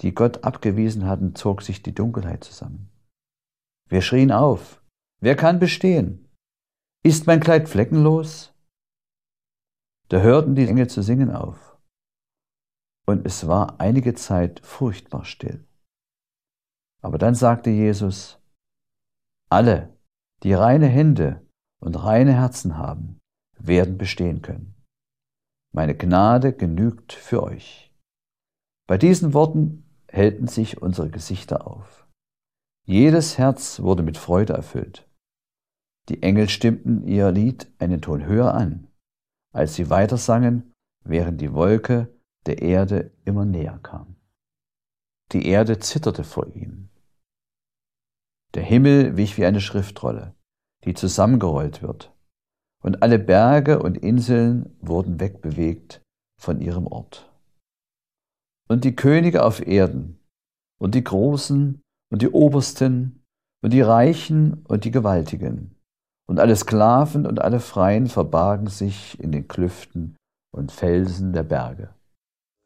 die Gott abgewiesen hatten, zog sich die Dunkelheit zusammen. Wir schrien auf: Wer kann bestehen? Ist mein Kleid fleckenlos? Da hörten die Engel zu singen auf. Und es war einige Zeit furchtbar still. Aber dann sagte Jesus: Alle, die reine Hände und reine Herzen haben, werden bestehen können. Meine Gnade genügt für euch. Bei diesen Worten hellten sich unsere Gesichter auf. Jedes Herz wurde mit Freude erfüllt. Die Engel stimmten ihr Lied einen Ton höher an, als sie weiter sangen, während die Wolke der Erde immer näher kam. Die Erde zitterte vor ihnen. Der Himmel wich wie eine Schriftrolle, die zusammengerollt wird, und alle Berge und Inseln wurden wegbewegt von ihrem Ort. Und die Könige auf Erden, und die Großen und die Obersten, und die Reichen und die Gewaltigen, und alle Sklaven und alle Freien verbargen sich in den Klüften und Felsen der Berge.